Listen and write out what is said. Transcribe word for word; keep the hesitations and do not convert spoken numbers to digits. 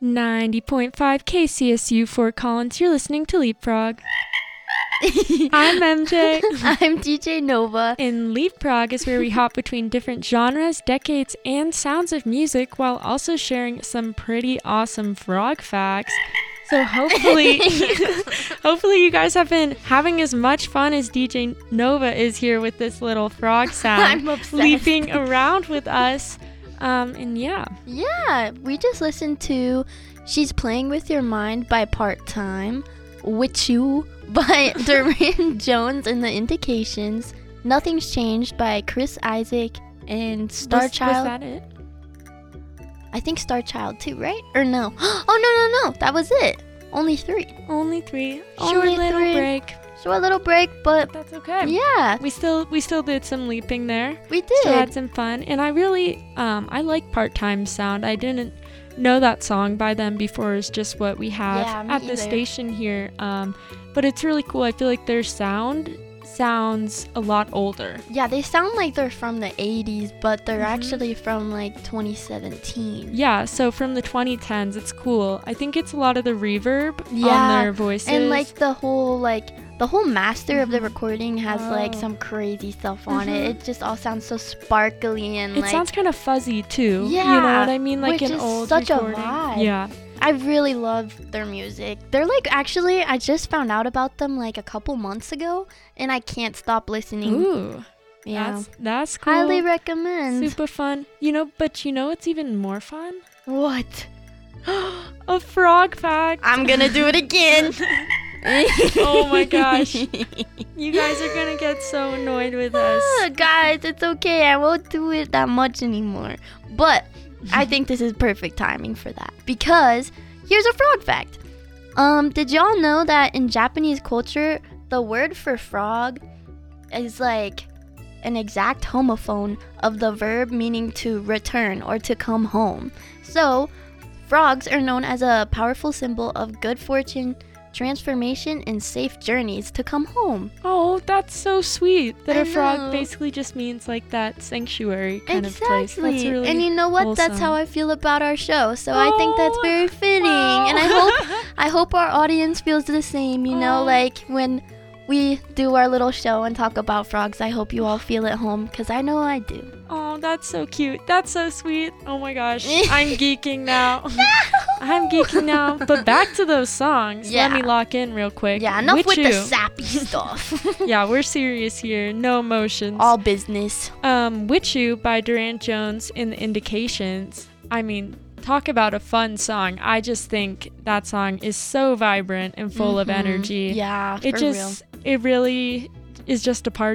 ninety point five K C S U Fort Collins. You're listening to Leapfrog. I'm M J. I'm D J Nova. And Leapfrog is where we hop between different genres, decades, and sounds of music while also sharing some pretty awesome frog facts. So hopefully, hopefully you guys have been having as much fun as D J Nova is here with this little frog sound. I'm obsessed. Leaping around with us. Um, and yeah. Yeah, we just listened to She's Playing With Your Mind by Part Time, With You by Duran Jones and the Indications, Nothing's Changed by Chris Isaac and Star was, Child. Was that it? I think Star Child too, right? Or no? Oh, no, no, no. That was it. Only three. Only three. Short Only little three. break. Short little break, but That's okay. yeah, We still we still did some leaping there. we Still had did. some fun, and I really um I like Part-Time Sound. I didn't know that song by them before. It's just what we have Yeah, me at the either. station here. Um, but it's really cool. I feel like their sound sounds a lot older. Yeah, they sound like they're from the eighties, but they're Mhm. actually from like twenty seventeen. Yeah, so from the twenty tens, it's cool. I think it's a lot of the reverb Yeah, on their voices. And like the whole like the whole master of the Mhm. recording has like Oh. some crazy stuff on Mhm. it. It just all sounds so sparkly and it like sounds kind of fuzzy too. You know Yeah, what I mean? Like which an is old such a recording. vibe. Yeah. I really love their music. They're like actually I just found out about them like a couple months ago and I can't stop listening. Ooh. yeah. That's that's cool. Highly recommend. Super fun. You know, but you know what's even more fun? What? A frog fact. I'm gonna do it again. Oh my gosh. You guys are gonna get so annoyed with us. Ah, guys, it's okay. I won't do it that much anymore. But I think this is perfect timing for that because here's a frog fact. Um, did y'all know that in Japanese culture, the word for frog is like an exact homophone of the verb meaning to return or to come home? So, frogs are known as a powerful symbol of good fortune, transformation, and safe journeys to come home. Oh, that's so sweet. That I a frog know. basically just means like that sanctuary kind Exactly. of place. That's really and you know what? That's wholesome. how I feel about our show. So I think that's Oh, very fitting. wow. And I hope I hope our audience feels the same, you know, Oh. like when we do our little show and talk about frogs, I hope you all feel at home cuz I know I do. Oh, that's so cute. That's so sweet. Oh my gosh. I'm geeking now. I'm geeking now. But back to those songs. Yeah. Let me lock in real quick. Yeah, enough with the Witchu. sappy stuff. Yeah, we're serious here. No emotions. All business. Um, Witchu by Duran Jones in the Indications. I mean, talk about a fun song. I just think that song is so vibrant and full of Mhm. energy. Yeah, It for just, it really is just a party.